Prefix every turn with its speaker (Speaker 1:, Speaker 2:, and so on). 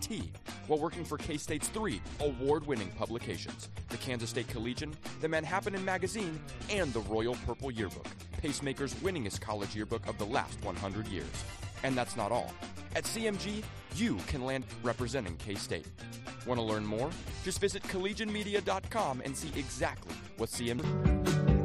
Speaker 1: T, while working for K-State's 3 award-winning publications, the Kansas State Collegian, the Manhattan Magazine, and the Royal Purple Yearbook, Pacemaker's winningest college yearbook of the last 100 years. And that's not all. At CMG, you can land representing K-State. Want to learn more? Just visit collegianmedia.com and see exactly what CMG...